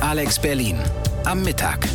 Alex Berlin am Mittag.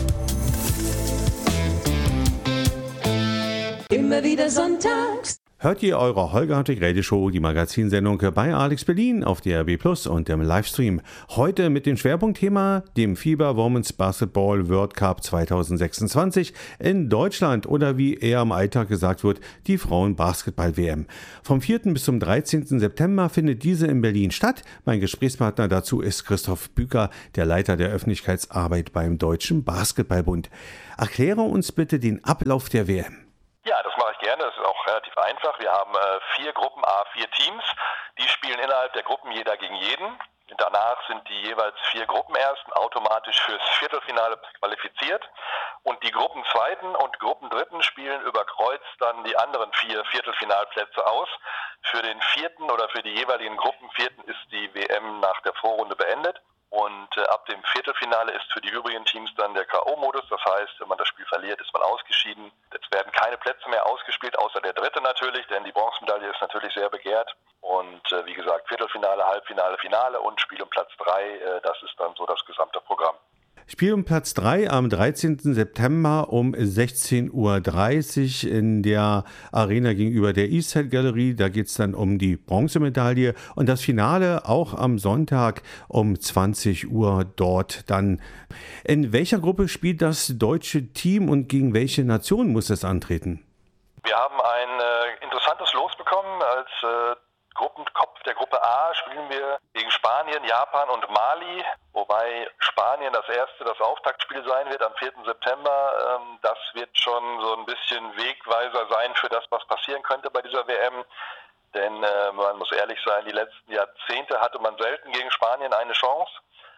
Immer wieder sonntags. Hört ihr eure Holger Hartwig Radio-Show, die Magazinsendung bei Alex Berlin auf DRB Plus und im Livestream. Heute mit dem Schwerpunktthema dem FIBA Women's Basketball World Cup 2026 in Deutschland oder wie eher im Alltag gesagt wird, die Frauen-Basketball-WM. Vom 4. bis zum 13. September findet diese in Berlin statt. Mein Gesprächspartner dazu ist Christoph Büker, der Leiter der Öffentlichkeitsarbeit beim Deutschen Basketballbund. Erkläre uns bitte den Ablauf der WM. Ja, das mache ich gerne. Das ist auch relativ einfach. Wir haben 4 Gruppen, 4 Teams. Die spielen innerhalb der Gruppen jeder gegen jeden. Danach sind die jeweils 4 Gruppenersten automatisch fürs Viertelfinale qualifiziert. Und die Gruppenzweiten und Gruppendritten spielen über Kreuz dann die anderen 4 Viertelfinalplätze aus. Für den 4. oder für die jeweiligen Gruppenvierten ist die WM nach der Vorrunde beendet. Und ab dem Viertelfinale ist für die übrigen Teams dann der K.O.-Modus. Das heißt, wenn man das Spiel verliert, ist man ausgeschieden. Es werden keine Plätze mehr ausgespielt, außer der dritte natürlich, denn die Bronzemedaille ist natürlich sehr begehrt. Und wie gesagt, Viertelfinale, Halbfinale, Finale und Spiel um Platz 3, das ist dann so das gesamte Programm. Spiel um Platz 3 am 13. September um 16.30 Uhr in der Arena gegenüber der Eastside Gallery. Da geht es dann um die Bronzemedaille und das Finale auch am Sonntag um 20 Uhr dort dann. In welcher Gruppe spielt das deutsche Team und gegen welche Nation muss es antreten? Wir haben ein interessantes Los bekommen. Als Gruppenkopf der Gruppe A spielen wir gegen Spanien, Japan und Mali, wobei Spanien das Auftaktspiel sein wird am 4. September. Das wird schon so ein bisschen Wegweiser sein für das, was passieren könnte bei dieser WM. Denn man muss ehrlich sein, die letzten Jahrzehnte hatte man selten gegen Spanien eine Chance.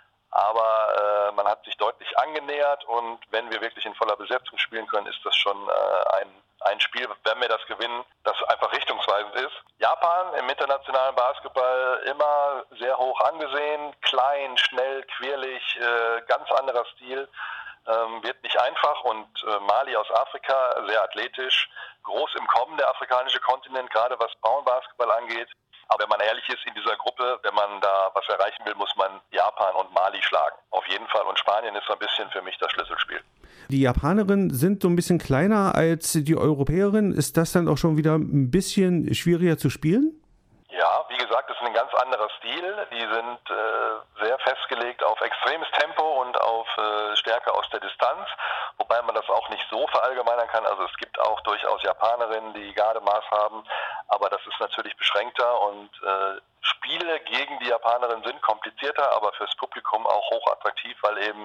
Aber man hat sich deutlich angenähert und wenn wir wirklich in voller Besetzung spielen können, ist das schon ein Spiel, wenn wir das gewinnen, das einfach richtungsweisend ist. Japan im internationalen Basketball immer sehr hoch angesehen, klein, schnell, quirlig, ganz anderer Stil, wird nicht einfach. Und Mali aus Afrika, sehr athletisch, groß im Kommen der afrikanische Kontinent, gerade was Frauenbasketball angeht. Aber wenn man ehrlich ist, in dieser Gruppe, wenn man da was erreichen will, muss man Japan und Mali schlagen. Auf jeden Fall. Und Spanien ist so ein bisschen für mich das Schlüsselspiel. Die Japanerinnen sind so ein bisschen kleiner als die Europäerinnen. Ist das dann auch schon wieder ein bisschen schwieriger zu spielen? Ja, wie gesagt, das ist ein ganz anderer Stil. Die sind sehr festgelegt auf extremes Tempo und auf Stärke aus der Distanz, wobei man das auch nicht so verallgemeinern kann. Also es gibt auch durchaus Japanerinnen, die Gardemaß haben, aber das ist natürlich beschränkter und Spiele gegen die Japanerinnen sind komplizierter, aber fürs Publikum auch hochattraktiv, weil eben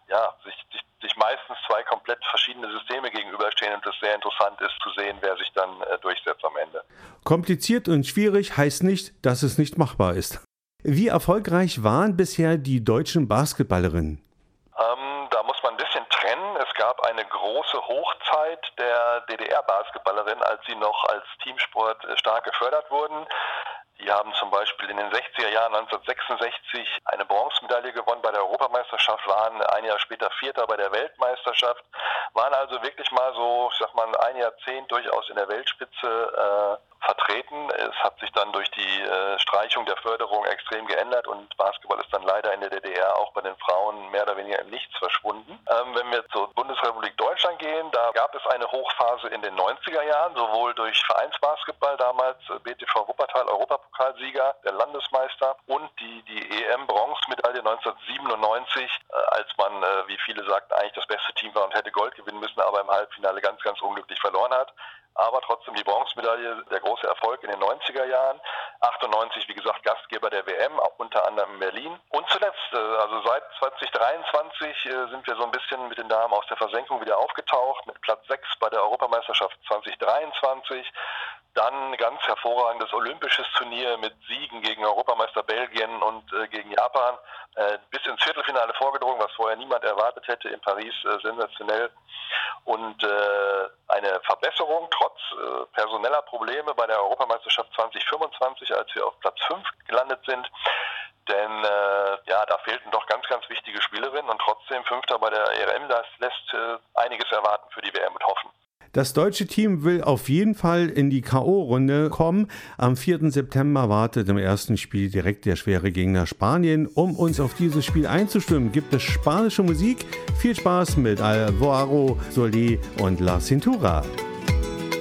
sich meistens 2 komplett verschiedene Systeme gegenüberstehen und es sehr interessant ist zu sehen, wer sich dann durchsetzt am Ende. Kompliziert und schwierig heißt nicht, dass es nicht machbar ist. Wie erfolgreich waren bisher die deutschen Basketballerinnen? Da muss man ein bisschen trennen. Es gab eine große Hochzeit der DDR-Basketballerin, als sie noch als Teamsport stark gefördert wurden. Die haben zum Beispiel in den 60er Jahren 1966 eine Bronzemedaille gewonnen bei der Europameisterschaft, waren ein Jahr später Vierter bei der Weltmeisterschaft, waren also wirklich mal so, ein Jahrzehnt durchaus in der Weltspitze vertreten. Es hat sich dann durch die Streichung der Förderung extrem geändert und Basketball ist dann leider in der DDR auch bei den Frauen mehr oder weniger im Nichts verschwunden. Wenn wir zur Bundesrepublik Deutschland gehen, da gab es eine Hochphase in den 90er Jahren, sowohl durch Vereinsbasketball, damals BTV Wuppertal Europapokalsieger, der Landesmeister, und die EM-Bronzemedaille 1997, als man, wie viele sagten, eigentlich das beste Team war und hätte Gold gewinnen müssen, aber im Halbfinale ganz, ganz unglücklich verloren hat. Aber trotzdem die Bronzemedaille, der große Erfolg in den 90er Jahren. 98, wie gesagt, Gastgeber der WM, auch unter anderem in Berlin. Und zuletzt, also seit 2023 sind wir so ein bisschen mit den Damen aus der Versenkung wieder aufgetaucht, mit Platz 6 bei der Europameisterschaft 2023. Dann ein ganz hervorragendes olympisches Turnier mit Siegen gegen Europameister Belgien und gegen Japan. Bis ins Viertelfinale vorgedrungen, was vorher niemand erwartet hätte, in Paris sensationell. Und eine Verbesserung trotz personeller Probleme bei der Europameisterschaft 2025, als wir auf Platz 5 gelandet sind. Denn da fehlten doch ganz, ganz wichtige Spielerinnen und trotzdem Fünfter bei der EM, das lässt einiges erwarten für die WM und hoffen. Das deutsche Team will auf jeden Fall in die K.O.-Runde kommen. Am 4. September wartet im ersten Spiel direkt der schwere Gegner Spanien. Um uns auf dieses Spiel einzustimmen, gibt es spanische Musik. Viel Spaß mit Alvaro Soler und La Cintura.